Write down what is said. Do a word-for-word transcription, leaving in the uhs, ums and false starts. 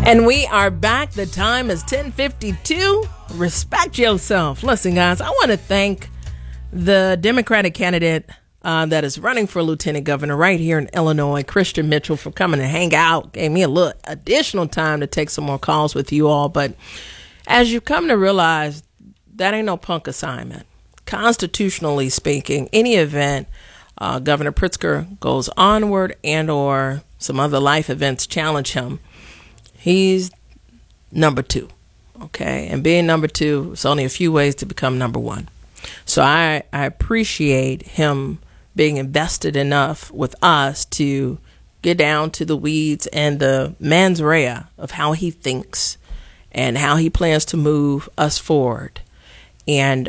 And we are back. The time is ten fifty-two. Respect yourself. Listen, guys, I want to thank the Democratic candidate uh, that is running for lieutenant governor right here in Illinois, Christian Mitchell, for coming to hang out. Gave me a little additional time to take some more calls with you all. But as you come to realize, that ain't no punk assignment. Constitutionally speaking, any event uh, Governor Pritzker goes onward and or some other life events challenge him, he's number two, okay? And being number two, it's only a few ways to become number one. So I, I appreciate him being invested enough with us to get down to the weeds and the mens rea of how he thinks and how he plans to move us forward. And